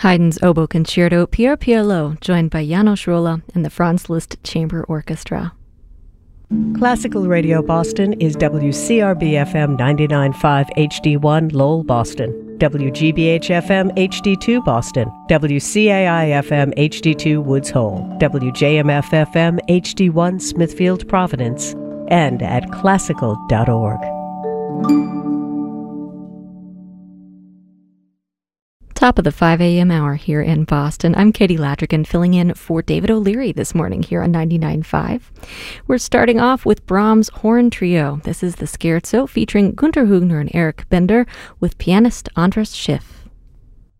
Haydn's Oboe Concerto, Pierre Pierlot, joined by János Róla and the Franz Liszt Chamber Orchestra. Classical Radio Boston is WCRB-FM 99.5 HD1 Lowell, Boston, WGBH-FM HD2 Boston, WCAI-FM HD2 Woods Hole, WJMF-FM HD1 Smithfield, Providence, and at classical.org. Top of the 5 a.m. hour here in Boston. I'm Katie Ladrigan, filling in for David O'Leary this morning here on 99.5. We're starting off with Brahms' Horn Trio. This is the Scherzo featuring Günter Hügner and Eric Bender with pianist Andras Schiff.